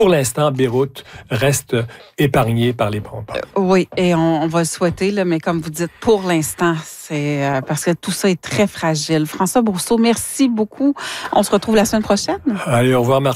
pour l'instant, Beyrouth reste épargnée par les bombes. Oui, et on va le souhaiter, là, mais comme vous dites, pour l'instant, c'est parce que tout ça est très fragile. François Brousseau, merci beaucoup. On se retrouve la semaine prochaine. Allez, au revoir, Martin.